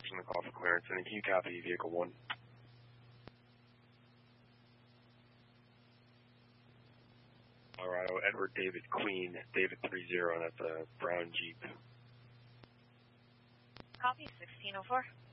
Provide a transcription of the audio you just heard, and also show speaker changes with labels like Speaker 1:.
Speaker 1: on the call for clearance, and can you copy vehicle 1? Colorado, Edward David Queen, David 30, and that's a brown Jeep.
Speaker 2: Copy, 1604.